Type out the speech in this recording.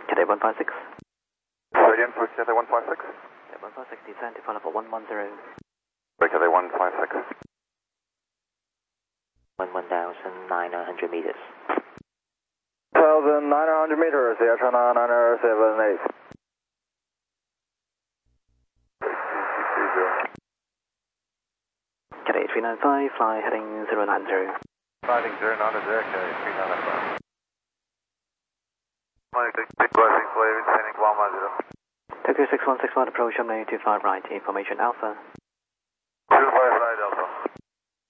Cathay 156. Again for Cathay 156. Cathay 156, descend to follow for 110. Cathay 156. 1,900 meters. 1,900 meters, Air China 978. Cathay 395, fly heading 090. Fighting 090, Cathay 395. Big blessing, flavor, descending 110. Tokyo 6161, approach Omni 25 right, information Alpha.